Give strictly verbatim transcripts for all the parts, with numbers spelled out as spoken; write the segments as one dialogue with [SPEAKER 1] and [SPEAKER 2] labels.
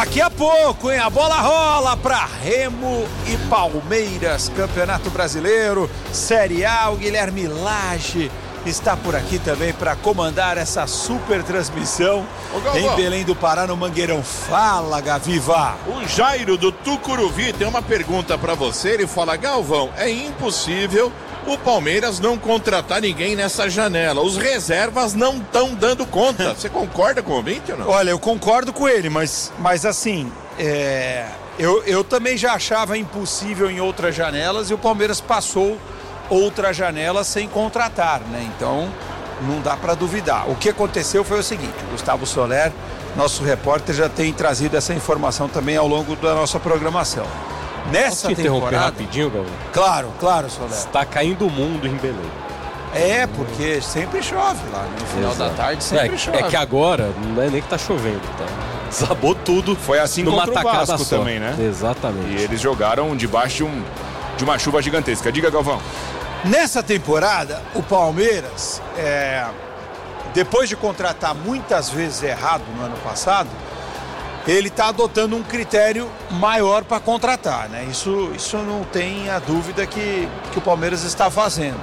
[SPEAKER 1] Daqui a pouco, hein? A bola rola para Remo e Palmeiras, Campeonato Brasileiro, Série A. O Guilherme Lage está por aqui também para comandar essa super transmissão em Belém do Pará, no Mangueirão. Fala, Gaviva.
[SPEAKER 2] O Jairo do Tucuruvi tem uma pergunta para você. Ele fala: Galvão, é impossível o Palmeiras não contratar ninguém nessa janela. Os reservas não estão dando conta. Você concorda com o ouvinte ou não?
[SPEAKER 1] Olha, eu concordo com ele, mas, mas assim, é, eu, eu também já achava impossível em outras janelas e o Palmeiras passou outra janela sem contratar, né? Então, não dá para duvidar. O que aconteceu foi o seguinte: o Gustavo Soler, nosso repórter, já tem trazido essa informação também ao longo da nossa programação. Nessa
[SPEAKER 3] Posso te
[SPEAKER 1] temporada...
[SPEAKER 3] interromper rapidinho, Galvão?
[SPEAKER 1] Claro, claro, Soler.
[SPEAKER 3] Está caindo o mundo em Belém.
[SPEAKER 1] É, porque sempre chove lá, no final
[SPEAKER 3] Exato.
[SPEAKER 1] da tarde sempre
[SPEAKER 3] é,
[SPEAKER 1] chove.
[SPEAKER 3] É que agora não é nem que tá chovendo, tá? Desabou tudo.
[SPEAKER 4] Foi assim
[SPEAKER 3] numa
[SPEAKER 4] contra o
[SPEAKER 3] tacada
[SPEAKER 4] Vasco
[SPEAKER 3] só.
[SPEAKER 4] também, né?
[SPEAKER 3] Exatamente.
[SPEAKER 4] E eles jogaram debaixo de, um, de uma chuva gigantesca. Diga, Galvão.
[SPEAKER 1] Nessa temporada, o Palmeiras, é, depois de contratar muitas vezes errado no ano passado, ele está adotando um critério maior para contratar, né? Isso, isso não tem a dúvida que, que o Palmeiras está fazendo.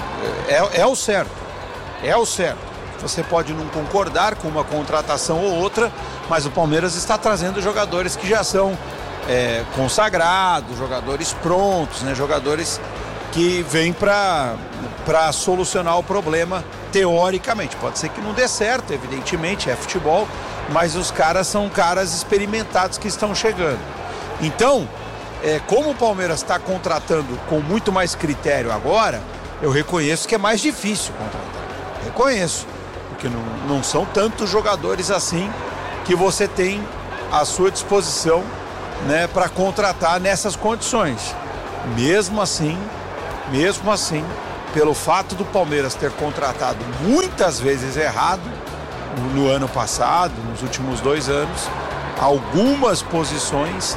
[SPEAKER 1] É, é o certo, é o certo. Você pode não concordar com uma contratação ou outra, mas o Palmeiras está trazendo jogadores que já são é, consagrados, jogadores prontos, né? Jogadores que vêm para para solucionar o problema teoricamente. Pode ser que não dê certo, evidentemente, é futebol, mas os caras são caras experimentados que estão chegando. Então, é, como o Palmeiras está contratando com muito mais critério agora, eu reconheço que é mais difícil contratar. Reconheço, porque não, não são tantos jogadores assim que você tem à sua disposição, né, para contratar nessas condições. Mesmo assim, mesmo assim, pelo fato do Palmeiras ter contratado muitas vezes errado no ano passado, nos últimos dois anos, algumas posições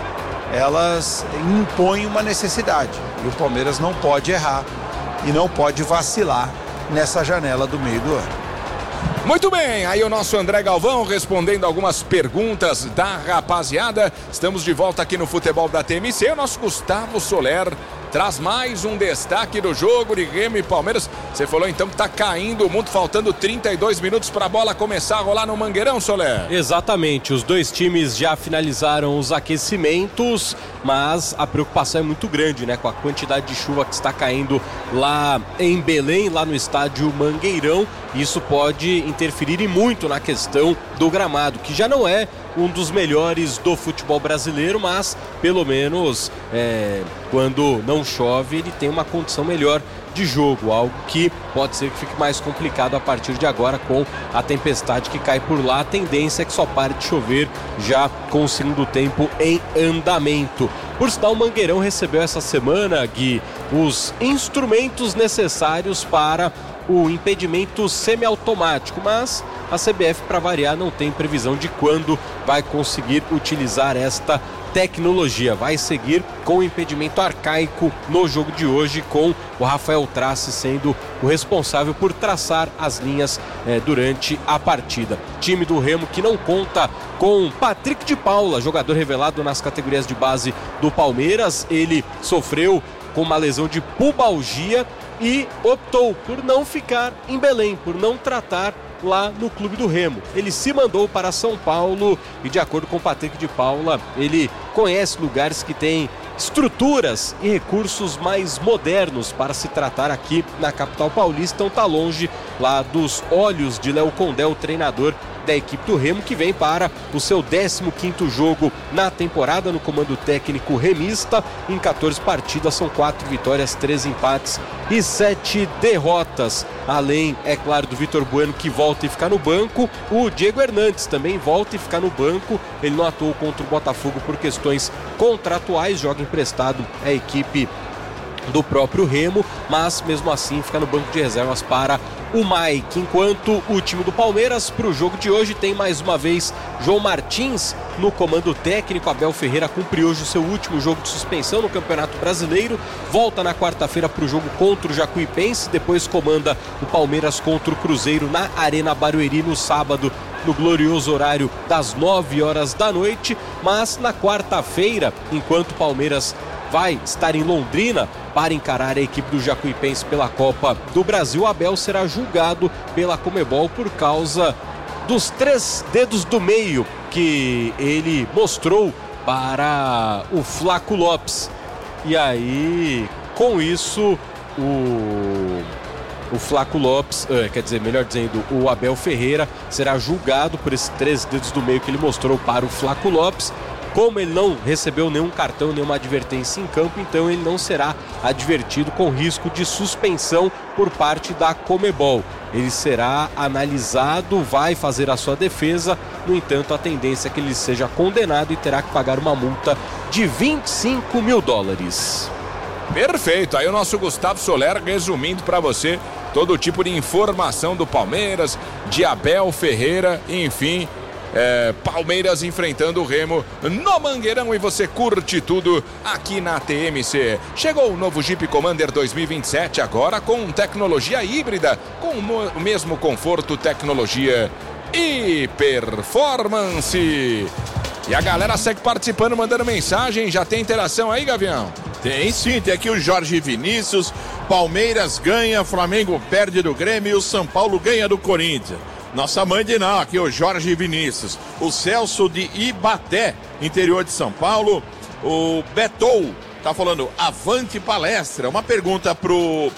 [SPEAKER 1] elas impõem uma necessidade e o Palmeiras não pode errar e não pode vacilar nessa janela do meio do ano.
[SPEAKER 4] Muito bem, aí o nosso André Galvão respondendo algumas perguntas da rapaziada. Estamos de volta aqui no Futebol da T M C. O nosso Gustavo Soler traz mais um destaque do jogo de Remo e Palmeiras. Você falou então que tá caindo o mundo, faltando trinta e dois minutos para a bola começar a rolar no Mangueirão, Soler.
[SPEAKER 3] Exatamente, os dois times já finalizaram os aquecimentos, mas a preocupação é muito grande, né, com a quantidade de chuva que está caindo lá em Belém, lá no estádio Mangueirão. Isso pode interferir e muito na questão do gramado, que já não é um dos melhores do futebol brasileiro, mas pelo menos é, quando não chove ele tem uma condição melhor de jogo, algo que pode ser que fique mais complicado a partir de agora com a tempestade que cai por lá. A tendência é que só pare de chover já com o segundo tempo em andamento. Por sinal, o Mangueirão recebeu essa semana, Gui, os instrumentos necessários para o impedimento semiautomático, mas a C B F, para variar, não tem previsão de quando vai conseguir utilizar esta tecnologia. Vai seguir com o impedimento arcaico no jogo de hoje, com o Rafael Trace sendo o responsável por traçar as linhas eh, durante a partida. Time do Remo que não conta com Patrick de Paula, jogador revelado nas categorias de base do Palmeiras. Ele sofreu com uma lesão de pubalgia e optou por não ficar em Belém, por não tratar lá no clube do Remo. Ele se mandou para São Paulo e, de acordo com o Patrick de Paula, ele conhece lugares que têm estruturas e recursos mais modernos para se tratar aqui na capital paulista. Então tá longe lá dos olhos de Léo Condé, o treinador da equipe do Remo, que vem para o seu décimo quinto jogo na temporada no comando técnico remista. Em quatorze partidas são quatro vitórias, três empates e sete derrotas. Além, é claro, do Vitor Bueno, que volta e fica no banco, o Diego Hernandes também volta e fica no banco. Ele não atuou contra o Botafogo por questões contratuais, joga emprestado à equipe do próprio Remo, mas mesmo assim fica no banco de reservas para o Mike. Enquanto o time do Palmeiras, para o jogo de hoje, tem mais uma vez João Martins no comando técnico. Abel Ferreira cumpre hoje o seu último jogo de suspensão no Campeonato Brasileiro, volta na quarta-feira para o jogo contra o Jacuipense, depois comanda o Palmeiras contra o Cruzeiro na Arena Barueri no sábado, no glorioso horário das nove horas da noite, mas na quarta-feira, enquanto o Palmeiras vai estar em Londrina para encarar a equipe do Jacuipense pela Copa do Brasil, Abel será julgado pela Conmebol por causa dos três dedos do meio que ele mostrou para o Flaco Lopes. E aí, com isso, o, o Flaco Lopes, uh, quer dizer, melhor dizendo, o Abel Ferreira será julgado por esses três dedos do meio que ele mostrou para o Flaco Lopes. Como ele não recebeu nenhum cartão, nenhuma advertência em campo, então ele não será advertido com risco de suspensão por parte da Conmebol. Ele será analisado, vai fazer a sua defesa, no entanto a tendência é que ele seja condenado e terá que pagar uma multa de vinte e cinco mil dólares.
[SPEAKER 4] Perfeito, aí o nosso Gustavo Soler resumindo para você todo tipo de informação do Palmeiras, de Abel Ferreira, enfim... É, Palmeiras enfrentando o Remo no Mangueirão e você curte tudo aqui na T M C. Chegou o novo Jeep Commander dois mil e vinte e sete, agora com tecnologia híbrida, com o mesmo conforto, tecnologia e performance. E a galera segue participando, mandando mensagem. Já tem interação aí, Gavião?
[SPEAKER 2] Tem sim, tem aqui o Jorge Vinícius. Palmeiras ganha, Flamengo perde do Grêmio e o São Paulo ganha do Corinthians. Nossa mãe de não, aqui o Jorge Vinícius. O Celso de Ibaté, interior de São Paulo. O Betou tá falando, avante palestra. Uma pergunta pro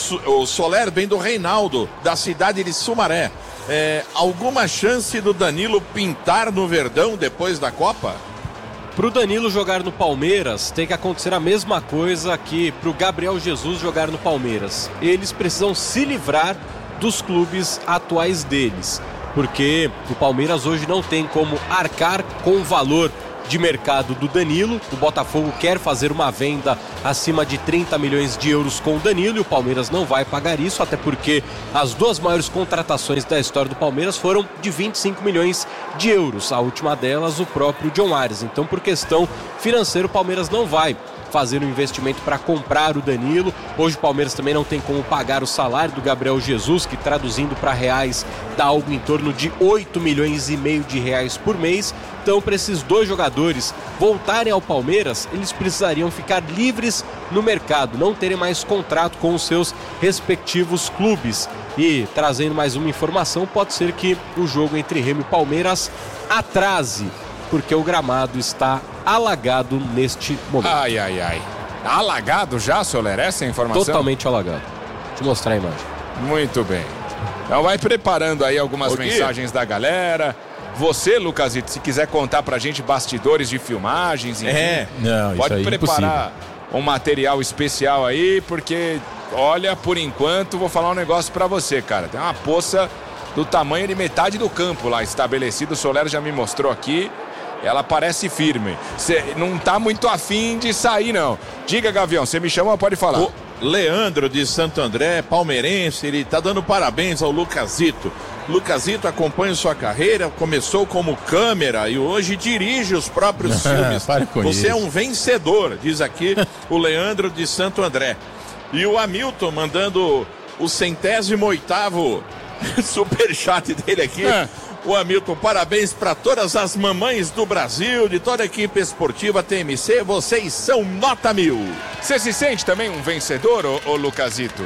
[SPEAKER 2] o Soler, vem do Reinaldo, da cidade de Sumaré. É, alguma chance do Danilo pintar no Verdão depois da Copa?
[SPEAKER 3] Pro Danilo jogar no Palmeiras, tem que acontecer a mesma coisa que pro Gabriel Jesus jogar no Palmeiras. Eles precisam se livrar dos clubes atuais deles, porque o Palmeiras hoje não tem como arcar com o valor de mercado do Danilo. O Botafogo quer fazer uma venda acima de trinta milhões de euros com o Danilo e o Palmeiras não vai pagar isso, até porque as duas maiores contratações da história do Palmeiras foram de vinte e cinco milhões de euros, a última delas o próprio John Ares. Então, por questão financeira, o Palmeiras não vai fazer um investimento para comprar o Danilo. Hoje o Palmeiras também não tem como pagar o salário do Gabriel Jesus, que traduzindo para reais dá algo em torno de oito milhões e meio de reais por mês. Então, para esses dois jogadores voltarem ao Palmeiras, eles precisariam ficar livres no mercado, não terem mais contrato com os seus respectivos clubes. E trazendo mais uma informação, pode ser que o jogo entre Remo e Palmeiras atrase, porque o gramado está alagado neste momento.
[SPEAKER 4] Ai, ai, ai. Alagado já, Soler? Essa é a informação?
[SPEAKER 3] Totalmente alagado. Deixa eu mostrar a imagem.
[SPEAKER 4] Muito bem. Então vai preparando aí algumas
[SPEAKER 2] O
[SPEAKER 4] mensagens da galera. Você, Lucasito, se quiser contar pra gente bastidores de filmagens, enfim,
[SPEAKER 2] É.
[SPEAKER 5] Não,
[SPEAKER 4] pode
[SPEAKER 5] isso aí
[SPEAKER 4] preparar um material especial aí, porque, olha, por enquanto, vou falar um negócio pra você, cara. Tem uma poça do tamanho de metade do campo lá estabelecido. O Soler já me mostrou aqui. Ela parece firme. Cê não tá muito afim de sair, não. Diga, Gavião, você me chama, pode falar.
[SPEAKER 2] O Leandro de Santo André, palmeirense, ele tá dando parabéns ao Lucasito. Lucasito acompanha sua carreira, começou como câmera e hoje dirige os próprios filmes.
[SPEAKER 5] Para com
[SPEAKER 2] Você
[SPEAKER 5] isso.
[SPEAKER 2] é um vencedor, diz aqui o Leandro de Santo André. E o Hamilton mandando o centésimo oitavo superchat dele aqui.
[SPEAKER 4] É.
[SPEAKER 2] O Hamilton, parabéns para todas as mamães do Brasil, de toda a equipe esportiva T M C, vocês são nota mil.
[SPEAKER 4] Você se sente também um vencedor, ô, ô Lucasito?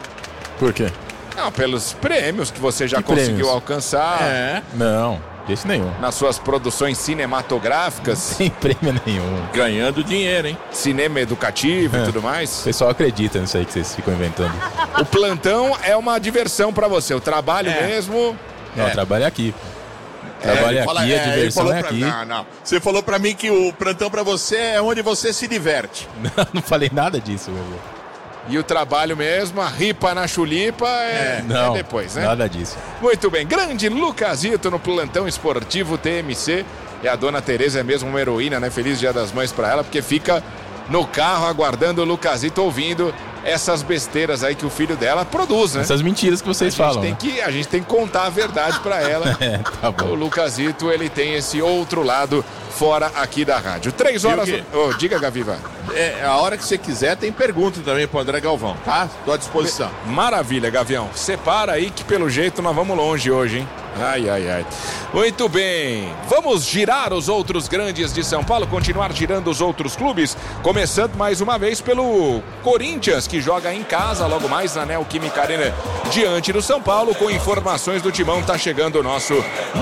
[SPEAKER 5] Por quê?
[SPEAKER 4] Não, pelos prêmios que você já
[SPEAKER 5] Que
[SPEAKER 4] conseguiu
[SPEAKER 5] prêmios?
[SPEAKER 4] alcançar
[SPEAKER 2] É,
[SPEAKER 5] Não, desse nenhum.
[SPEAKER 4] nas suas produções cinematográficas,
[SPEAKER 5] Sem prêmio nenhum.
[SPEAKER 2] ganhando dinheiro, hein?
[SPEAKER 4] cinema educativo e
[SPEAKER 5] É.
[SPEAKER 4] tudo
[SPEAKER 5] O
[SPEAKER 4] mais.
[SPEAKER 5] pessoal acredita nisso aí que vocês ficam inventando.
[SPEAKER 4] O plantão é uma diversão pra você, o trabalho
[SPEAKER 2] É.
[SPEAKER 4] mesmo...
[SPEAKER 5] Não,
[SPEAKER 2] É.
[SPEAKER 5] trabalho aqui. Trabalho
[SPEAKER 2] ele fala-
[SPEAKER 5] aqui, a
[SPEAKER 2] é, ele
[SPEAKER 5] diversão
[SPEAKER 2] falou
[SPEAKER 5] é
[SPEAKER 2] pra-
[SPEAKER 5] aqui.
[SPEAKER 2] Não, não. Você falou pra mim que o plantão pra você é onde você se diverte.
[SPEAKER 5] Não falei nada disso, meu irmão.
[SPEAKER 4] E o trabalho mesmo, a ripa na chulipa é, é
[SPEAKER 5] Não,
[SPEAKER 4] depois, né?
[SPEAKER 5] nada disso.
[SPEAKER 4] Muito bem, grande Lucasito no plantão esportivo T M C. E a dona Tereza é mesmo uma heroína, né? Feliz Dia das Mães pra ela, porque fica no carro aguardando o Lucasito, ouvindo essas besteiras aí que o filho dela produz, né?
[SPEAKER 5] Essas mentiras que
[SPEAKER 4] a,
[SPEAKER 5] vocês
[SPEAKER 4] gente
[SPEAKER 5] falam.
[SPEAKER 4] tem
[SPEAKER 5] né?
[SPEAKER 4] que, a gente tem que contar a verdade pra ela.
[SPEAKER 5] É, tá
[SPEAKER 4] O
[SPEAKER 5] bom.
[SPEAKER 4] Lucasito, ele tem esse outro lado fora aqui da rádio. Três horas... Oh, diga, Gaviva.
[SPEAKER 2] É, a hora que você quiser tem pergunta também pro André Galvão, tá? Tô à disposição.
[SPEAKER 4] Maravilha, Gavião. Separa aí que pelo jeito nós vamos longe hoje, hein? Ai, ai, ai. Muito bem. Vamos girar os outros grandes de São Paulo, continuar girando os outros clubes, começando mais uma vez pelo Corinthians, que joga em casa, logo mais na Neoquímica Arena, diante do São Paulo, com informações do Timão. Tá chegando o nosso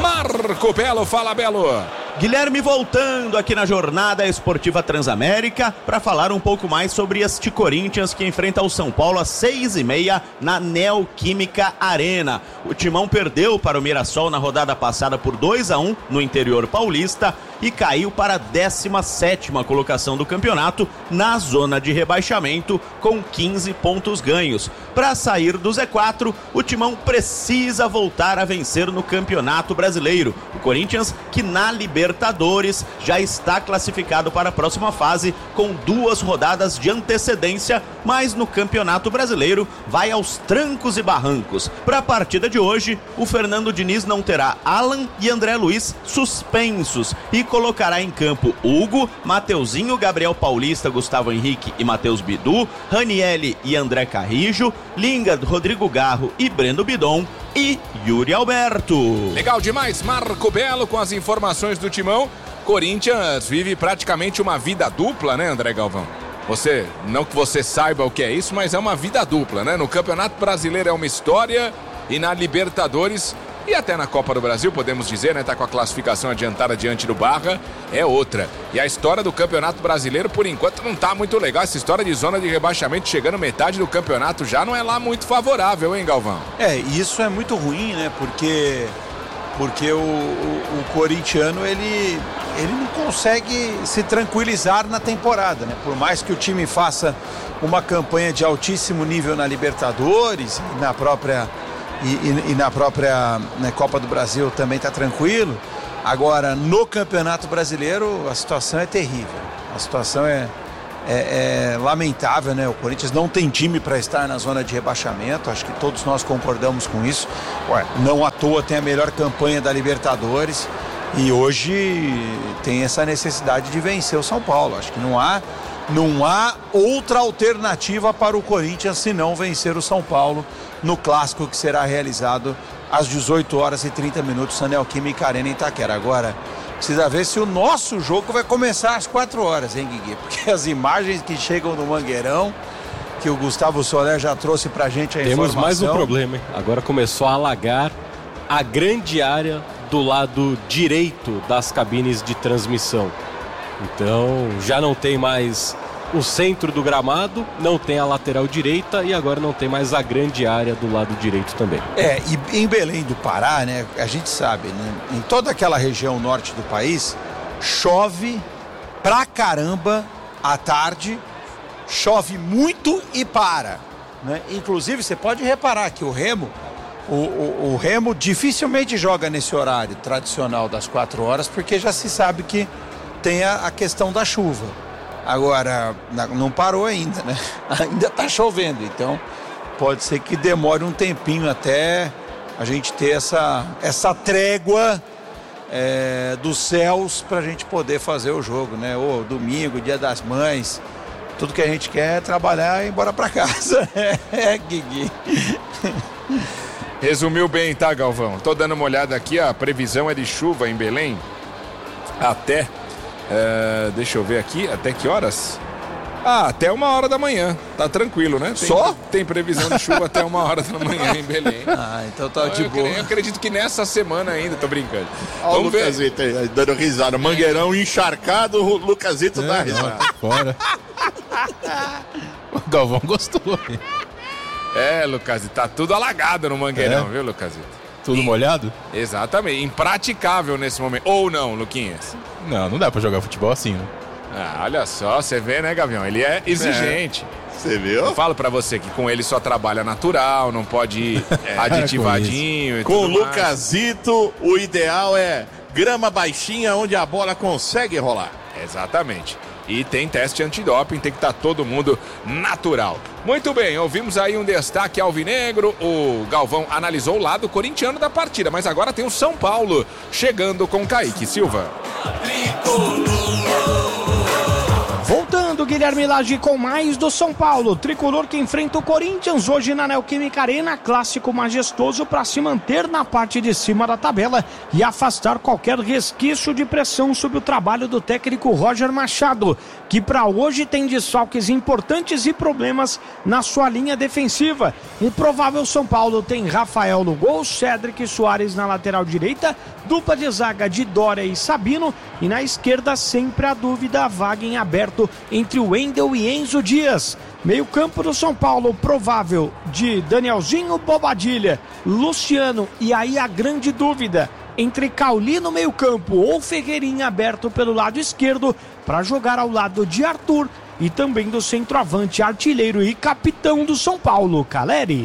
[SPEAKER 4] Marco Belo. Fala, Belo.
[SPEAKER 6] Guilherme voltando aqui na Jornada Esportiva Transamérica para falar um pouco mais sobre este Corinthians que enfrenta o São Paulo às seis e meia na Neoquímica Arena. O Timão perdeu para o Mirassol na rodada passada por dois a um no interior paulista e caiu para a décima sétima colocação do campeonato na zona de rebaixamento com quinze pontos ganhos. Para sair do Z quatro, o Timão precisa voltar a vencer no Campeonato Brasileiro. O Corinthians, que na Libertadores já está classificado para a próxima fase com duas rodadas de antecedência, mas no Campeonato Brasileiro vai aos trancos e barrancos. Para a partida de hoje, o Fernando Diniz não terá Alan e André Luiz suspensos e colocará em campo Hugo, Mateuzinho, Gabriel Paulista, Gustavo Henrique e Matheus Bidu, Ranielli e André Carrijo, Lingard, Rodrigo Garro e Breno Bidon e Yuri Alberto.
[SPEAKER 4] Legal demais, Marco Belo com as informações do Timão. Corinthians vive praticamente uma vida dupla, né, André Galvão? Você, não que você saiba o que é isso, mas é uma vida dupla, né? No Campeonato Brasileiro é uma história e na Libertadores e até na Copa do Brasil, podemos dizer, né? Tá com a classificação adiantada diante do Barra, é outra. E a história do Campeonato Brasileiro, por enquanto, não tá muito legal. Essa história de zona de rebaixamento chegando metade do campeonato já não é lá muito favorável, hein, Galvão?
[SPEAKER 1] É, isso é muito ruim, né? Porque, porque o, o, o corintiano, ele, ele não consegue se tranquilizar na temporada, né? Por mais que o time faça uma campanha de altíssimo nível na Libertadores e na própria... E, e, e na própria né, Copa do Brasil também está tranquilo. Agora, no Campeonato Brasileiro, a situação é terrível. A situação é, é, é lamentável, né? O Corinthians não tem time para estar na zona de rebaixamento. Acho que todos nós concordamos com isso. Ué, não à toa tem a melhor campanha da Libertadores. E hoje tem essa necessidade de vencer o São Paulo. Acho que não há, não há outra alternativa para o Corinthians senão vencer o São Paulo no clássico que será realizado às dezoito horas e trinta minutos na Neoquímica Arena em Itaquera. Agora, precisa ver se o nosso jogo vai começar às quatro horas, hein, Guigui? Porque as imagens que chegam no Mangueirão, que o Gustavo Soler já trouxe pra gente a
[SPEAKER 3] Temos
[SPEAKER 1] informação...
[SPEAKER 3] mais um problema, hein? Agora começou a alagar a grande área do lado direito das cabines de transmissão. Então, já não tem mais... o centro do gramado, não tem a lateral direita e agora não tem mais a grande área do lado direito também.
[SPEAKER 1] É, e em Belém do Pará, né, a gente sabe, né, em toda aquela região norte do país, chove pra caramba à tarde, chove muito e para, né? Inclusive, você pode reparar que o Remo, o, o, o Remo dificilmente joga nesse horário tradicional das quatro horas, porque já se sabe que tem a, a questão da chuva. Agora, não parou ainda, né? Ainda tá chovendo, então pode ser que demore um tempinho até a gente ter essa, essa trégua é, dos céus pra gente poder fazer o jogo, né? Ô, domingo, Dia das Mães, tudo que a gente quer é trabalhar e ir embora pra casa. É, Guigui.
[SPEAKER 4] Resumiu bem, tá, Galvão? Tô dando uma olhada aqui, a previsão é de chuva em Belém até... Uh, deixa eu ver aqui, até que horas? Ah, até uma hora da manhã, tá tranquilo, né? Tem,
[SPEAKER 1] Só?
[SPEAKER 4] Tem previsão de chuva até uma hora da manhã em Belém.
[SPEAKER 1] Ah, então tá de
[SPEAKER 4] eu,
[SPEAKER 1] boa.
[SPEAKER 4] Eu acredito que nessa semana ainda, tô brincando.
[SPEAKER 2] Olha o
[SPEAKER 4] Vamos ver.
[SPEAKER 2] Lucasito aí, dando risada. Mangueirão encharcado, o Lucasito dá risada.
[SPEAKER 5] Fora. O Galvão gostou.
[SPEAKER 4] É, Lucasito, tá tudo alagado no Mangueirão,
[SPEAKER 5] É.
[SPEAKER 4] viu, Lucasito?
[SPEAKER 5] Tudo molhado?
[SPEAKER 4] Exatamente, impraticável nesse momento. Ou não, Luquinhas?
[SPEAKER 5] Não, não dá pra jogar futebol assim, né?
[SPEAKER 4] Ah, olha só, você vê, né, Gavião? Ele é exigente.
[SPEAKER 2] Você
[SPEAKER 4] Eu
[SPEAKER 2] viu?
[SPEAKER 4] falo pra você que com ele só trabalha natural, não pode ir aditivadinho e
[SPEAKER 2] Com o
[SPEAKER 4] tudo mais.
[SPEAKER 2] Lucasito, o ideal é grama baixinha onde a bola consegue rolar.
[SPEAKER 4] Exatamente. e tem teste antidoping, tem que estar todo mundo natural. Muito bem, ouvimos aí um destaque alvinegro, o Galvão analisou o lado corintiano da partida, mas agora tem o São Paulo chegando com Kaique Silva.
[SPEAKER 7] Voltando, Guilherme Lage com mais do São Paulo. Tricolor que enfrenta o Corinthians hoje na Neoquímica Arena. Clássico majestoso para se manter na parte de cima da tabela e afastar qualquer resquício de pressão sobre o trabalho do técnico Roger Machado, que para hoje tem desfalques importantes e problemas na sua linha defensiva. O provável São Paulo tem Rafael no gol, Cédric Soares na lateral direita, dupla de zaga de Dória e Sabino, e na esquerda sempre a dúvida, a vaga em aberto entre Wendel e Enzo Dias. Meio campo do São Paulo, provável de Danielzinho, Bobadilha, Luciano, e aí a grande dúvida, entre Cauli no meio campo ou Ferreirinha aberto pelo lado esquerdo para jogar ao lado de Arthur e também do centroavante, artilheiro e capitão do São Paulo, Caleri.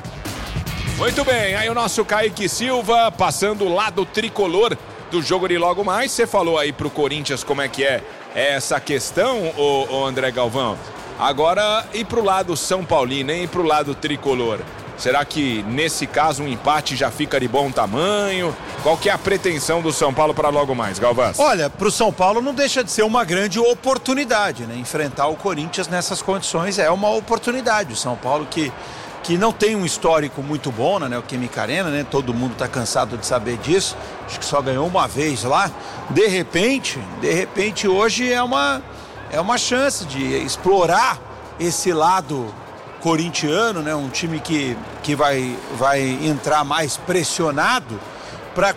[SPEAKER 4] Muito bem, aí o nosso Kaique Silva passando o lado tricolor do jogo de logo mais. Você falou aí pro Corinthians como é que é essa questão, ô, ô André Galvão. Agora, e pro lado São Paulino, e pro lado tricolor? Será que nesse caso um empate já fica de bom tamanho? Qual que é a pretensão do São Paulo para logo mais, Galvão?
[SPEAKER 1] Olha, pro São Paulo não deixa de ser uma grande oportunidade, né? Enfrentar o Corinthians nessas condições é uma oportunidade. O São Paulo que que não tem um histórico muito bom na Neoquímica Arena, né? Todo mundo está cansado de saber disso. Acho que só ganhou uma vez lá. De repente, de repente hoje é uma, é uma chance de explorar esse lado corintiano, né? Um time que, que vai, vai entrar mais pressionado para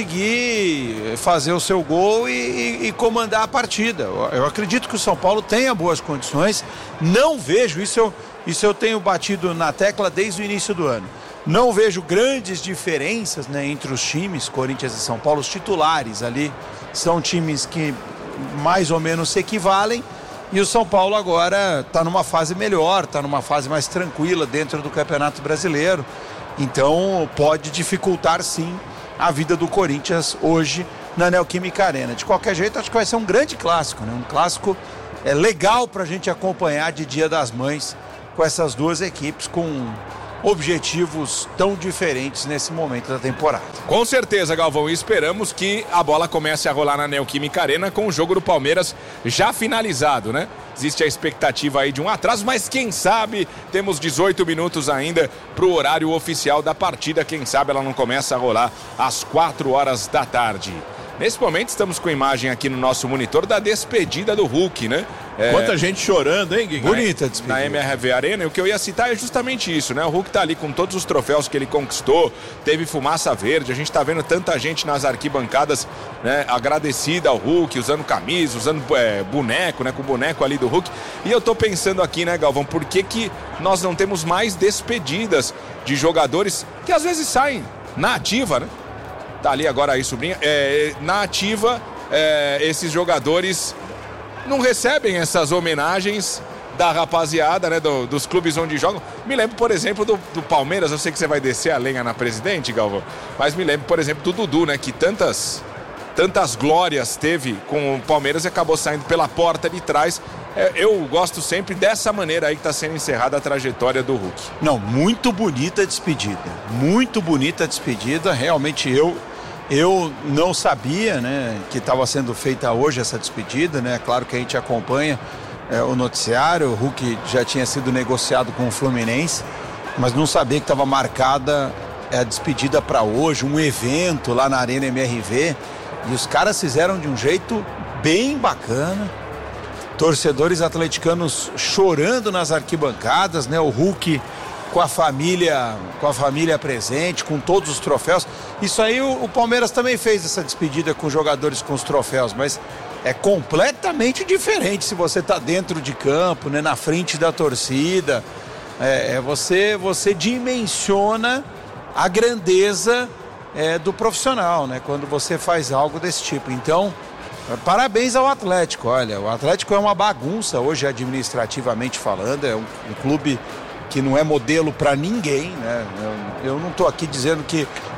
[SPEAKER 1] conseguir fazer o seu gol e, e, e comandar a partida. Eu acredito que o São Paulo tenha boas condições. Não vejo, isso eu, isso eu tenho batido na tecla desde o início do ano. Não vejo grandes diferenças, né, entre os times, Corinthians e São Paulo. Os titulares ali são times que mais ou menos se equivalem. E o São Paulo agora está numa fase melhor, está numa fase mais tranquila dentro do Campeonato Brasileiro. Então pode dificultar sim a vida do Corinthians hoje na Neoquímica Arena. De qualquer jeito, acho que vai ser um grande clássico, né? Um clássico é, legal para a gente acompanhar de Dia das Mães com essas duas equipes com objetivos tão diferentes nesse momento da temporada.
[SPEAKER 4] Com certeza, Galvão, e esperamos que a bola comece a rolar na Neoquímica Arena com o jogo do Palmeiras já finalizado, né? Existe a expectativa aí de um atraso, mas quem sabe, temos dezoito minutos ainda para o horário oficial da partida, quem sabe ela não começa a rolar às quatro horas da tarde. Nesse momento estamos com a imagem aqui no nosso monitor da despedida do Hulk, né?
[SPEAKER 2] É... Quanta gente chorando, hein, Guilherme?
[SPEAKER 4] Bonita a despedida. Na M R V Arena, e o que eu ia citar é justamente isso, né? O Hulk tá ali com todos os troféus que ele conquistou, teve fumaça verde, a gente tá vendo tanta gente nas arquibancadas, né? Agradecida ao Hulk, usando camisa, usando é, boneco, né? Com o boneco ali do Hulk. E eu tô pensando aqui, né, Galvão, por que que nós não temos mais despedidas de jogadores que às vezes saem na ativa, né? Tá ali agora aí, sobrinha. É, na ativa, é, esses jogadores não recebem essas homenagens da rapaziada, né? Do, dos clubes onde jogam. Me lembro, por exemplo, do, do Palmeiras. Eu sei que você vai descer a lenha na Presidente, Galvão. Mas me lembro, por exemplo, do Dudu, né? Que tantas, tantas glórias teve com o Palmeiras e acabou saindo pela porta de trás. É, eu gosto sempre dessa maneira aí que está sendo encerrada a trajetória do Hulk.
[SPEAKER 1] Não, muito bonita a despedida. Muito bonita a despedida. Realmente eu... Eu não sabia, né, que estava sendo feita hoje essa despedida, né? Claro que a gente acompanha é, o noticiário. O Hulk já tinha sido negociado com o Fluminense, mas não sabia que estava marcada a despedida para hoje, um evento lá na Arena M R V. E os caras fizeram de um jeito bem bacana. Torcedores atleticanos chorando nas arquibancadas, né? O Hulk com a família, com a família presente, com todos os troféus. Isso aí o, o Palmeiras também fez essa despedida com jogadores com os troféus, mas é completamente diferente se você está dentro de campo, né, na frente da torcida. É, é você, você dimensiona a grandeza é, do profissional, né, quando você faz algo desse tipo. Então, parabéns ao Atlético. Olha, o Atlético é uma bagunça hoje administrativamente falando, é um, um clube que não é modelo para ninguém, né? Eu, eu não estou aqui dizendo que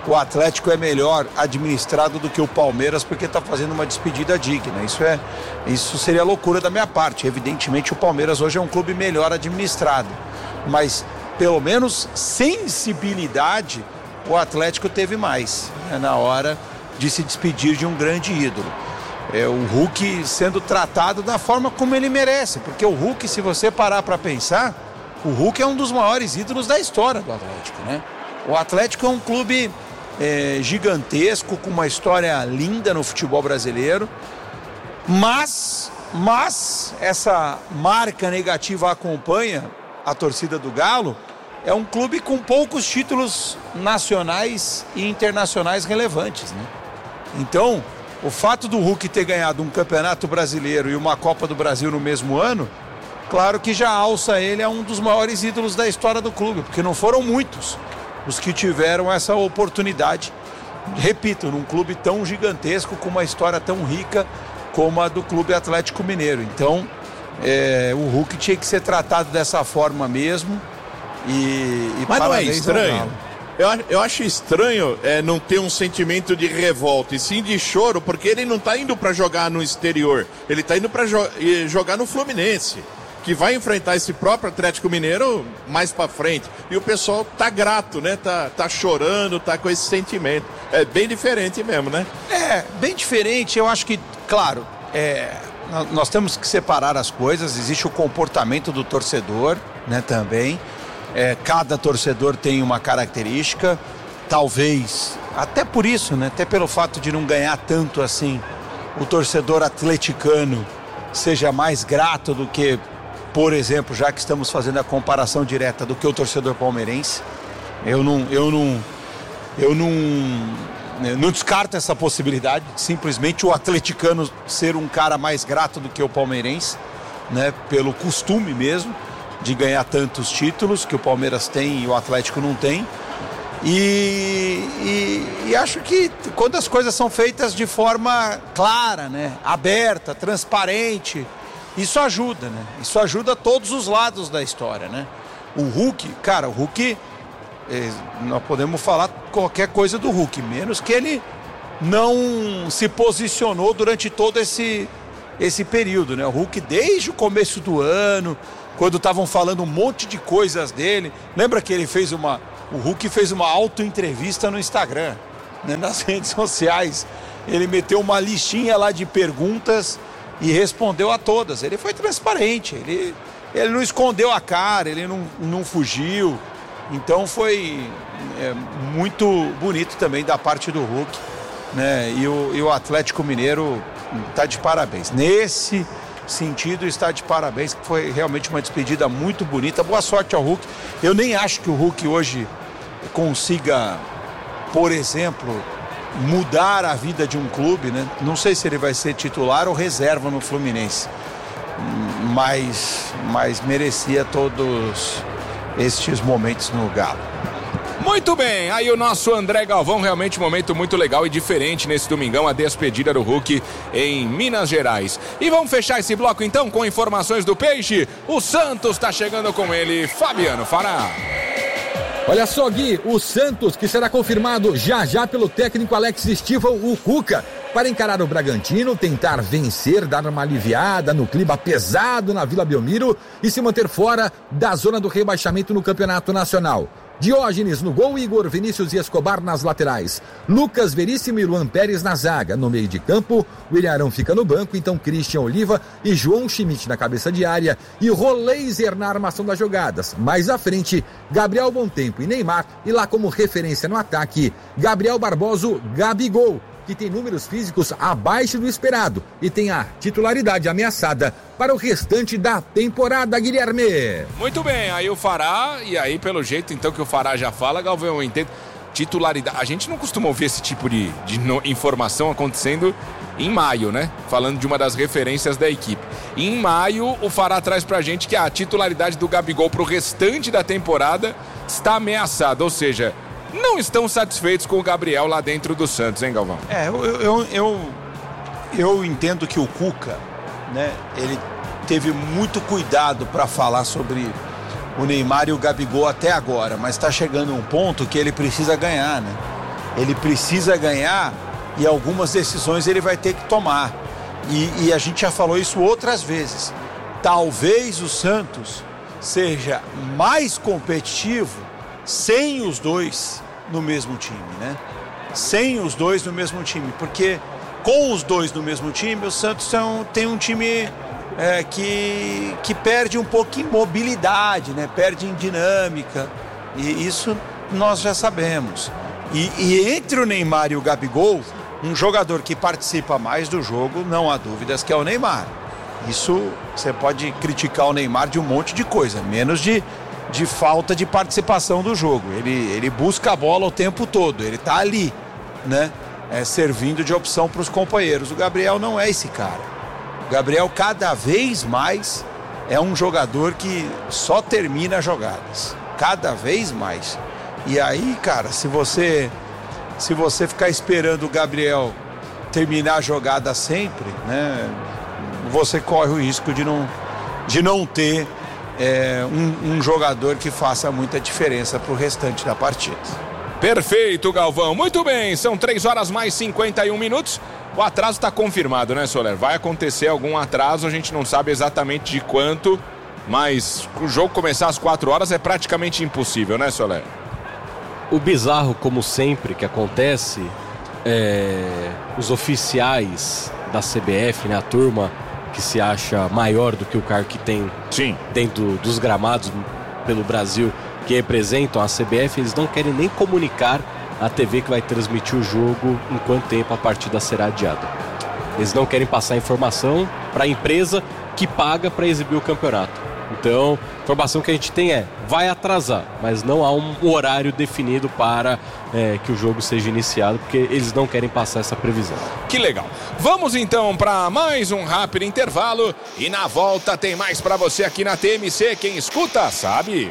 [SPEAKER 1] o Atlético é melhor administrado do que o Palmeiras porque está fazendo uma despedida digna. Isso, é, isso seria loucura da minha parte. Evidentemente o Palmeiras hoje é um clube melhor administrado, mas pelo menos sensibilidade o Atlético teve mais, né, na hora de se despedir de um grande ídolo. É, o Hulk sendo tratado da forma como ele merece, porque o Hulk, se você parar para pensar, o Hulk é um dos maiores ídolos da história do Atlético, né? O Atlético é um clube é, gigantesco, com uma história linda no futebol brasileiro, mas, mas essa marca negativa acompanha a torcida do Galo. É um clube com poucos títulos nacionais e internacionais relevantes, né? Então, o fato do Hulk ter ganhado um Campeonato Brasileiro e uma Copa do Brasil no mesmo ano, claro que já alça ele a um dos maiores ídolos da história do clube, porque não foram muitos os que tiveram essa oportunidade, repito, num clube tão gigantesco, com uma história tão rica como a do Clube Atlético Mineiro. Então, é, o Hulk tinha que ser tratado dessa forma mesmo. E, e
[SPEAKER 2] Mas não é estranho? Eu, eu acho estranho é, não ter um sentimento de revolta, e sim de choro, porque ele não está indo para jogar no exterior, ele está indo para jo- jogar no Fluminense, que vai enfrentar esse próprio Atlético Mineiro mais para frente. E o pessoal tá grato, né? Tá, tá chorando, tá com esse sentimento. É bem diferente mesmo, né?
[SPEAKER 1] É, bem diferente. Eu acho que, claro, é, nós temos que separar as coisas. Existe o comportamento do torcedor, né, também. É, cada torcedor tem uma característica, talvez, até por isso, né, até pelo fato de não ganhar tanto assim, o torcedor atleticano seja mais grato do que, por exemplo, já que estamos fazendo a comparação direta, do que o torcedor palmeirense. Eu não, eu não, eu não, eu não descarto essa possibilidade, simplesmente o atleticano ser um cara mais grato do que o palmeirense, né, pelo costume mesmo de ganhar tantos títulos que o Palmeiras tem e o Atlético não tem. E, e, e acho que quando as coisas são feitas de forma clara, né, aberta, transparente, isso ajuda, né? Isso ajuda todos os lados da história, né? O Hulk, cara, o Hulk, eh, nós podemos falar qualquer coisa do Hulk, menos que ele não se posicionou durante todo esse, esse período, né? O Hulk, desde o começo do ano, quando estavam falando um monte de coisas dele, lembra que ele fez uma, o Hulk fez uma auto-entrevista no Instagram, né, nas redes sociais, ele meteu uma listinha lá de perguntas e respondeu a todas. Ele foi transparente, ele, ele não escondeu a cara, ele não, não fugiu, então foi é, muito bonito também da parte do Hulk, né, e o, e o Atlético Mineiro está de parabéns. Nesse sentido, está de parabéns, que foi realmente uma despedida muito bonita. Boa sorte ao Hulk. Eu nem acho que o Hulk hoje consiga, por exemplo, mudar a vida de um clube, né? Não sei se ele vai ser titular ou reserva no Fluminense, mas, mas merecia todos estes momentos no Galo.
[SPEAKER 4] Muito bem, aí o nosso André Galvão, realmente um momento muito legal e diferente nesse domingão, a despedida do Hulk em Minas Gerais. E vamos fechar esse bloco então com informações do Peixe. O Santos está chegando com ele, Fabiano Fará.
[SPEAKER 8] Olha só, Gui, o Santos, que será confirmado já já pelo técnico Alex Stival, o Cuca, para encarar o Bragantino, tentar vencer, dar uma aliviada no clima pesado na Vila Belmiro e se manter fora da zona do rebaixamento no Campeonato Nacional. Diógenes no gol, Igor, Vinícius e Escobar nas laterais. Lucas Veríssimo e Luan Pérez na zaga. No meio de campo, o Ilharão fica no banco, então Christian Oliva e João Schmidt na cabeça de área e Roleiser na armação das jogadas. Mais à frente, Gabriel Bontempo e Neymar, e lá como referência no ataque, Gabriel Barbosa, Gabigol, que tem números físicos abaixo do esperado e tem a titularidade ameaçada para o restante da temporada, Guilherme.
[SPEAKER 4] Muito bem, aí o Fará, e aí pelo jeito então que o Fará já fala, Galvão, eu entendo, titularidade, a gente não costuma ouvir esse tipo de, de no, informação acontecendo em maio, né? Falando de uma das referências da equipe. Em maio, o Fará traz pra gente que a titularidade do Gabigol pro restante da temporada está ameaçada, ou seja, não estão satisfeitos com o Gabriel lá dentro do Santos, hein, Galvão?
[SPEAKER 1] É, eu, eu, eu, eu entendo que o Cuca, né, ele teve muito cuidado para falar sobre o Neymar e o Gabigol até agora, mas está chegando um ponto que ele precisa ganhar, né? Ele precisa ganhar e algumas decisões ele vai ter que tomar. E, e a gente já falou isso outras vezes. Talvez o Santos seja mais competitivo sem os dois no mesmo time, né? Sem os dois no mesmo time, porque com os dois no mesmo time, o Santos é um, tem um time é, que, que perde um pouco em mobilidade, né? Perde em dinâmica, e isso nós já sabemos. E, e entre o Neymar e o Gabigol, um jogador que participa mais do jogo, não há dúvidas que é o Neymar. Isso você pode criticar o Neymar de um monte de coisa, menos de, de falta de participação do jogo. Ele, ele busca a bola o tempo todo, ele está ali, né? É, servindo de opção para os companheiros. O Gabriel não é esse cara. O Gabriel cada vez mais é um jogador que só termina jogadas. Cada vez mais. E aí, cara, se você, se você ficar esperando o Gabriel terminar a jogada sempre, né? Você corre o risco de não, de não ter é, um, um jogador que faça muita diferença para o restante da partida.
[SPEAKER 4] Perfeito, Galvão. Muito bem, são três horas mais cinquenta e um minutos. O atraso está confirmado, né, Soler? Vai acontecer algum atraso, a gente não sabe exatamente de quanto, mas o jogo começar às quatro horas é praticamente impossível, né, Soler?
[SPEAKER 3] O bizarro, como sempre que acontece, é os oficiais da C B F, né, a turma que se acha maior do que o cargo que tem
[SPEAKER 4] Sim.
[SPEAKER 3] dentro dos gramados pelo Brasil, que representam a C B F, eles não querem nem comunicar à T V que vai transmitir o jogo em quanto tempo a partida será adiada. Eles não querem passar informação para a empresa que paga para exibir o campeonato. Então, a informação que a gente tem é, vai atrasar, mas não há um horário definido para é, que o jogo seja iniciado, porque eles não querem passar essa previsão.
[SPEAKER 4] Que legal. Vamos então para mais um rápido intervalo e na volta tem mais para você aqui na T M C. Quem escuta sabe.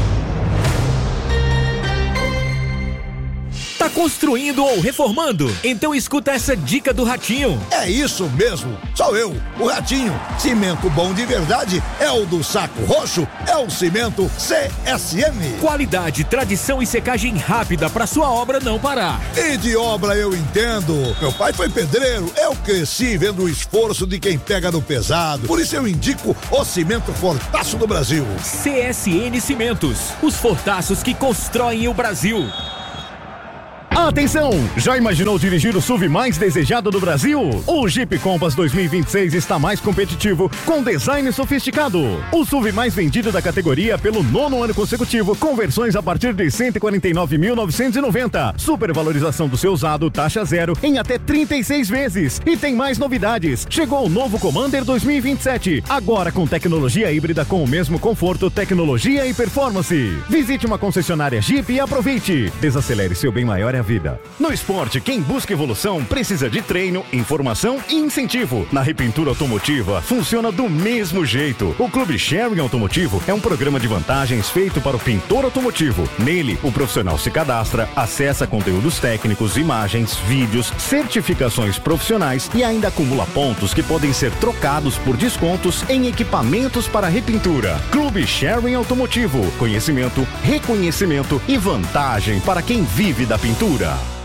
[SPEAKER 9] Tá construindo ou reformando? Então escuta essa dica do Ratinho.
[SPEAKER 10] É isso mesmo, sou eu, o Ratinho. Cimento bom de verdade é o do Saco Roxo, é o cimento C S M.
[SPEAKER 9] Qualidade, tradição e secagem rápida para sua obra não parar.
[SPEAKER 10] E de obra eu entendo. Meu pai foi pedreiro, eu cresci vendo o esforço de quem pega no pesado. Por isso eu indico o cimento Fortaço do Brasil.
[SPEAKER 9] C S N Cimentos, os fortaços que constroem o Brasil.
[SPEAKER 11] Atenção! Já imaginou dirigir o S U V mais desejado do Brasil? O Jeep Compass dois mil e vinte e seis está mais competitivo, com design sofisticado. O S U V mais vendido da categoria pelo nono ano consecutivo, com versões a partir de cento e quarenta e nove mil novecentos e noventa. Supervalorização do seu usado, taxa zero, em até trinta e seis vezes. E tem mais novidades. Chegou o novo Commander dois mil e vinte e sete, agora com tecnologia híbrida com o mesmo conforto, tecnologia e performance. Visite uma concessionária Jeep e aproveite. Desacelere, seu bem maior é a vida. No esporte, quem busca evolução precisa de treino, informação e incentivo. Na Repintura Automotiva, funciona do mesmo jeito. O Clube Sharing Automotivo é um programa de vantagens feito para o pintor automotivo. Nele, o profissional se cadastra, acessa conteúdos técnicos, imagens, vídeos, certificações profissionais e ainda acumula pontos que podem ser trocados por descontos em equipamentos para repintura. Clube Sharing Automotivo. Conhecimento, reconhecimento e vantagem para quem vive da pintura.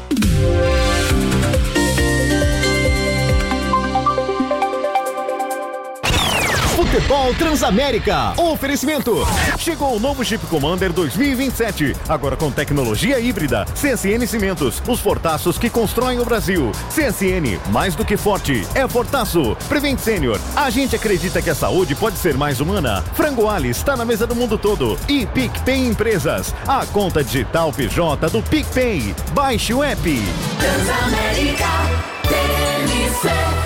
[SPEAKER 11] Futebol Transamérica. Oferecimento. Chegou o novo Jeep Commander dois mil e vinte e sete. Agora com tecnologia híbrida. C S N Cimentos. Os fortaços que constroem o Brasil. C S N, mais do que forte, é fortaço. Prevent Senior. A gente acredita que a saúde pode ser mais humana. Frango Ali está na mesa do mundo todo. E PicPay Empresas. A conta digital P J do PicPay. Baixe o app.
[SPEAKER 12] Transamérica T M C.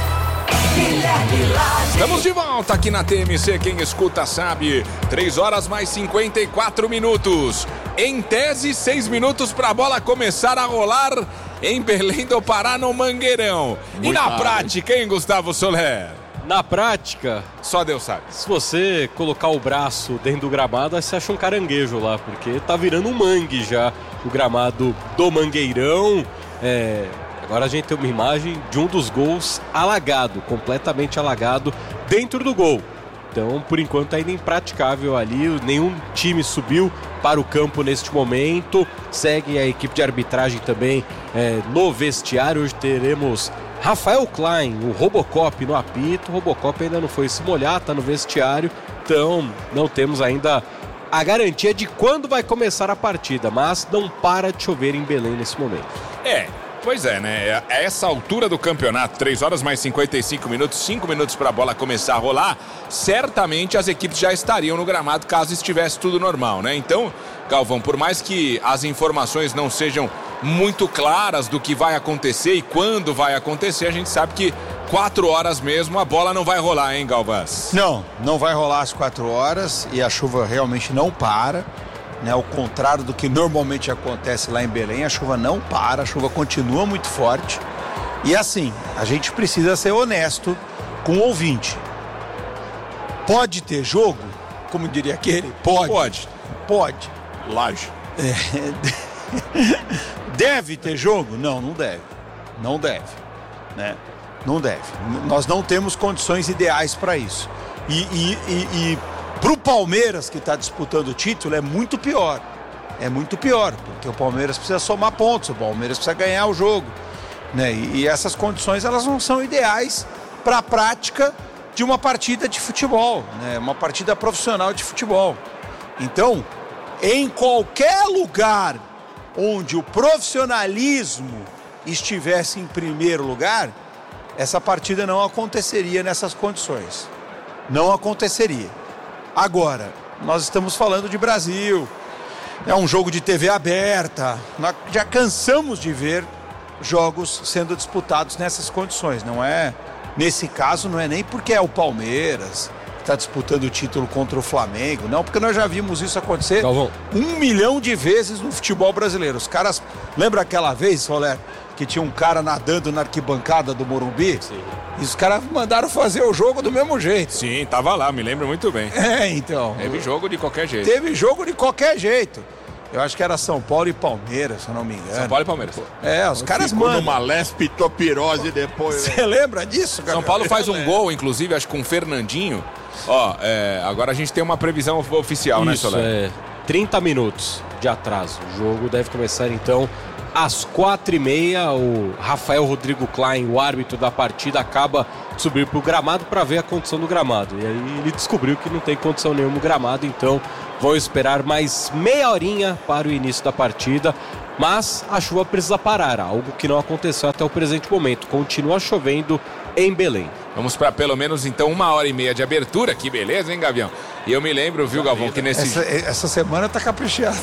[SPEAKER 4] Estamos de volta aqui na T M C, quem escuta sabe. três horas mais cinquenta e quatro minutos. Em tese, seis minutos para a bola começar a rolar em Belém do Pará, no Mangueirão. Muito e na tarde. Prática, hein, Gustavo Soler?
[SPEAKER 3] Na prática,
[SPEAKER 4] só Deus sabe.
[SPEAKER 3] Se você colocar o braço dentro do gramado, aí você acha um caranguejo lá, porque tá virando um mangue já o gramado do Mangueirão. É... Agora a gente tem uma imagem de um dos gols alagado, completamente alagado, dentro do gol. Então, por enquanto, ainda impraticável ali, nenhum time subiu para o campo neste momento. Segue a equipe de arbitragem também é, no vestiário. Hoje teremos Rafael Klein, o Robocop no apito. O Robocop ainda não foi se molhar, está no vestiário. Então não temos ainda a garantia de quando vai começar a partida, mas não para de chover em Belém nesse momento.
[SPEAKER 4] É, pois é, né? A essa altura do campeonato, três horas mais cinquenta e cinco minutos, cinco minutos para a bola começar a rolar, certamente as equipes já estariam no gramado caso estivesse tudo normal, né? Então, Galvão, por mais que as informações não sejam muito claras do que vai acontecer e quando vai acontecer, a gente sabe que quatro horas mesmo a bola não vai rolar, hein, Galvaz?
[SPEAKER 1] Não, não vai rolar às quatro horas e a chuva realmente não para, né? Ao contrário do que normalmente acontece lá em Belém, a chuva não para, a chuva continua muito forte. E assim, a gente precisa ser honesto com o ouvinte. Pode ter jogo? Como diria aquele? Pode.
[SPEAKER 4] Pode.
[SPEAKER 1] Pode.
[SPEAKER 4] Laje.
[SPEAKER 1] É... Deve ter jogo? Não, não deve. Não deve, né? Não deve. Nós não temos condições ideais para isso. E, e, e, e para o Palmeiras, que está disputando o título, é muito pior. É muito pior, porque o Palmeiras precisa somar pontos, o Palmeiras precisa ganhar o jogo, né? E, e essas condições, elas não são ideais para a prática de uma partida de futebol, né? Uma partida profissional de futebol. Então, em qualquer lugar onde o profissionalismo estivesse em primeiro lugar, essa partida não aconteceria nessas condições. Não aconteceria. Agora, nós estamos falando de Brasil, é um jogo de T V aberta, nós já cansamos de ver jogos sendo disputados nessas condições. Não é, nesse caso, não é nem porque é o Palmeiras está disputando o título contra o Flamengo, não, porque nós já vimos isso acontecer Galvão. um milhão de vezes no futebol brasileiro. Os caras, lembra aquela vez, Soler, que tinha um cara nadando na arquibancada do Morumbi? Sim. E os caras mandaram fazer o jogo do mesmo jeito.
[SPEAKER 4] Sim, tava lá, me lembro muito bem.
[SPEAKER 1] É, então.
[SPEAKER 4] Teve jogo de qualquer jeito.
[SPEAKER 1] Teve jogo de qualquer jeito. Eu acho que era São Paulo e Palmeiras, se eu não me engano.
[SPEAKER 4] São Paulo e Palmeiras.
[SPEAKER 1] É, os caras
[SPEAKER 2] Ficou
[SPEAKER 1] mandam.
[SPEAKER 2] numa leptopirose depois.
[SPEAKER 1] Você lembra disso, cara?
[SPEAKER 4] São Paulo faz um gol, inclusive, acho que com o Fernandinho. Ó, é, agora a gente tem uma previsão oficial,
[SPEAKER 3] Isso,
[SPEAKER 4] né, Soler?
[SPEAKER 3] É trinta minutos de atraso. O jogo deve começar, então, às quatro e meia. O Rafael Rodrigo Klein, o árbitro da partida, acaba de subir pro gramado para ver a condição do gramado. E aí ele descobriu que não tem condição nenhuma no gramado, então vão esperar mais meia horinha para o início da partida. Mas a chuva precisa parar, algo que não aconteceu até o presente momento. Continua chovendo em Belém.
[SPEAKER 4] Vamos para pelo menos então uma hora e meia de abertura, que beleza, hein, Gavião? E eu me lembro, viu, Galvão, que nesse...
[SPEAKER 1] Essa, essa semana tá caprichado.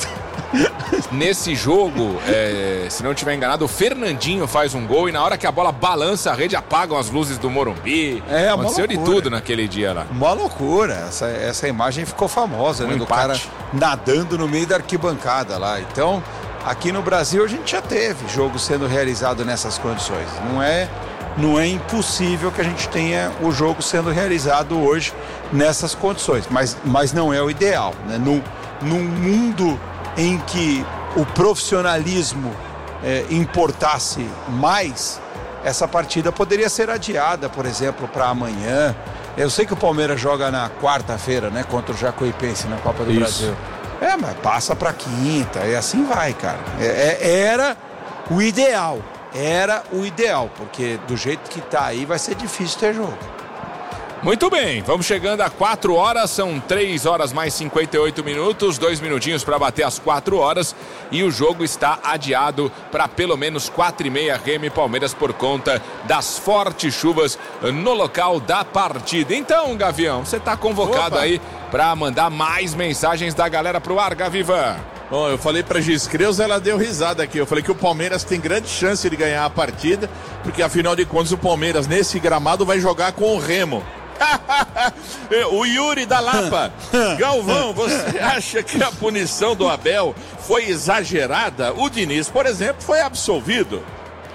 [SPEAKER 4] Nesse jogo, é, se não estiver enganado, o Fernandinho faz um gol e na hora que a bola balança a rede, apagam as luzes do Morumbi.
[SPEAKER 1] É,
[SPEAKER 4] aconteceu de
[SPEAKER 1] loucura.
[SPEAKER 4] tudo naquele dia lá.
[SPEAKER 1] Uma loucura. Essa, essa imagem ficou famosa,
[SPEAKER 4] Um
[SPEAKER 1] né? Do
[SPEAKER 4] empate.
[SPEAKER 1] cara nadando no meio da arquibancada lá. Então, aqui no Brasil a gente já teve jogo sendo realizado nessas condições. Não é, não é impossível que a gente tenha o jogo sendo realizado hoje nessas condições, mas, mas não é o ideal, né? Num, num mundo em que o profissionalismo é, importasse mais, essa partida poderia ser adiada, por exemplo, para amanhã. Eu sei que o Palmeiras joga na quarta-feira, né, contra o Jacuipense na Copa do
[SPEAKER 3] Isso.
[SPEAKER 1] Brasil. É, mas passa para quinta e assim vai, cara. É, é, era o ideal, era o ideal, porque do jeito que tá aí vai ser difícil ter jogo.
[SPEAKER 4] Muito bem, vamos chegando a quatro horas, são três horas mais cinquenta e oito minutos, dois minutinhos para bater as quatro horas e o jogo está adiado para pelo menos quatro e meia, Remo e Palmeiras, por conta das fortes chuvas no local da partida. Então, Gavião, você está convocado Opa. aí para mandar mais mensagens da galera pro ar, Gavivan.
[SPEAKER 2] Bom, eu falei pra Gis Creus, ela deu risada aqui. Eu falei que o Palmeiras tem grande chance de ganhar a partida, porque afinal de contas o Palmeiras nesse gramado vai jogar com o Remo. O Yuri da Lapa. Galvão, você acha que a punição do Abel foi exagerada? O Diniz, por exemplo, foi absolvido.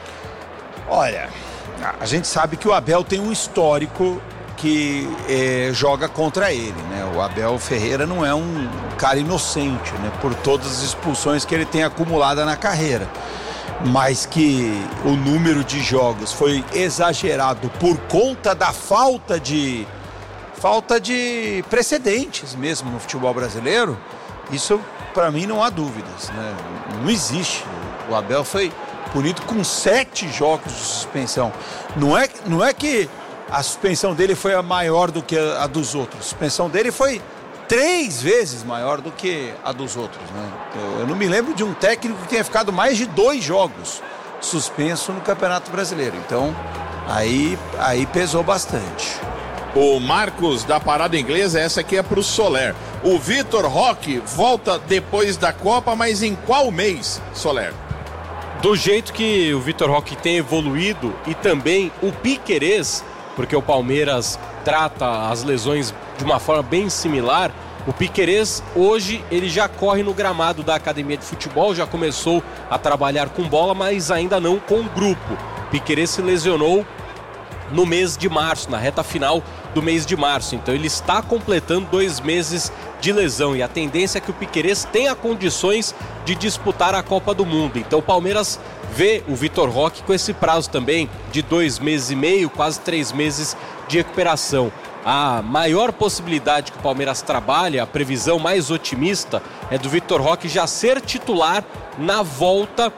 [SPEAKER 1] Olha, a gente sabe que o Abel tem um histórico que é, joga contra ele, né? O Abel Ferreira não é um cara inocente, né? Por todas as expulsões que ele tem acumulado na carreira. Mas que o número de jogos foi exagerado por conta da falta de falta de precedentes mesmo no futebol brasileiro, isso para mim não há dúvidas, né? Não existe. O Abel foi punido com sete jogos de suspensão. Não é, não é que a suspensão dele foi a maior do que a, a dos outros. A suspensão dele foi três vezes maior do que a dos outros, né? Eu, eu não me lembro de um técnico que tenha ficado mais de dois jogos suspenso no Campeonato Brasileiro. Então, aí, aí pesou bastante.
[SPEAKER 2] O Marcos da parada inglesa, essa aqui é pro Soler. O Vitor Roque volta depois da Copa, mas em qual mês, Soler?
[SPEAKER 3] Do jeito que o Vitor Roque tem evoluído e também o Piquerez, porque o Palmeiras trata as lesões de uma forma bem similar, o Piquerez hoje ele já corre no gramado da academia de futebol, já começou a trabalhar com bola, mas ainda não com o grupo. O Piquerez se lesionou no mês de março, na reta final do mês de março, então ele está completando dois meses de lesão e a tendência é que o Piquerez tenha condições de disputar a Copa do Mundo. Então o Palmeiras vê o Vitor Roque com esse prazo também de dois meses e meio, quase três meses de recuperação. A maior possibilidade que o Palmeiras trabalha, a previsão mais otimista, é do Vitor Roque já ser titular na volta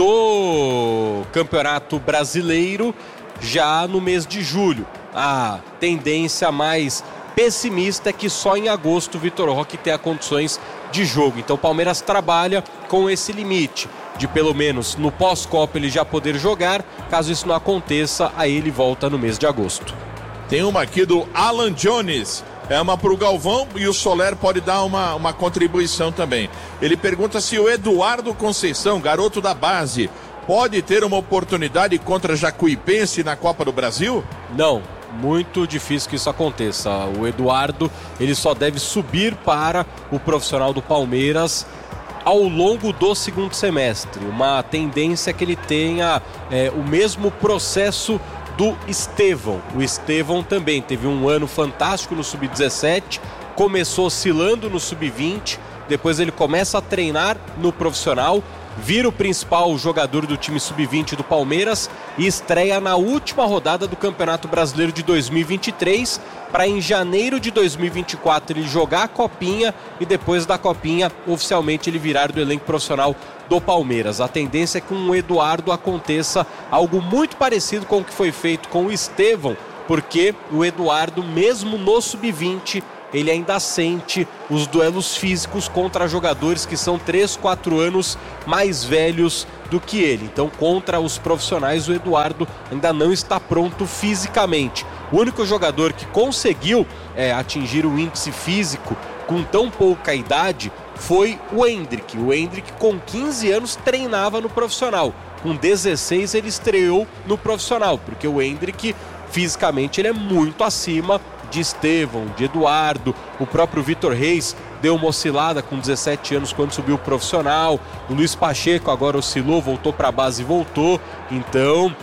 [SPEAKER 3] do Campeonato Brasileiro já no mês de julho. A tendência mais pessimista é que só em agosto o Vitor Roque tenha condições de jogo. Então o Palmeiras trabalha com esse limite de pelo menos no pós-Copa ele já poder jogar. Caso isso não aconteça, aí ele volta no mês de agosto.
[SPEAKER 2] Tem uma aqui do Alan Jones, é uma pro Galvão e o Soler pode dar uma, uma contribuição também. Ele pergunta se o Eduardo Conceição, garoto da base, pode ter uma oportunidade contra Jacuipense na Copa do Brasil?
[SPEAKER 3] Não, muito difícil que isso aconteça. O Eduardo, ele só deve subir para o profissional do Palmeiras ao longo do segundo semestre. Uma tendência é que ele tenha é, o mesmo processo do Estevão. O Estevão também teve um ano fantástico no sub dezessete, começou oscilando no sub vinte, depois ele começa a treinar no profissional, vira o principal jogador do time sub vinte do Palmeiras e estreia na última rodada do Campeonato Brasileiro de dois mil e vinte e três, para em janeiro de dois mil e vinte e quatro ele jogar a Copinha e depois da Copinha oficialmente ele virar do elenco profissional do Palmeiras. A tendência é que com o Eduardo aconteça algo muito parecido com o que foi feito com o Estevão, porque o Eduardo, mesmo no sub vinte, ele ainda sente os duelos físicos contra jogadores que são três, quatro anos mais velhos do que ele. Então, contra os profissionais, o Eduardo ainda não está pronto fisicamente. O único jogador que conseguiu é, atingir o índice físico com tão pouca idade foi o Endrick. O Endrick, com quinze anos, treinava no profissional. Com dezesseis, ele estreou no profissional, porque o Endrick, fisicamente, ele é muito acima de Estevão, de Eduardo. O próprio Vitor Reis deu uma oscilada com dezessete anos quando subiu o profissional. O Luiz Pacheco agora oscilou, voltou para a base e voltou. Então,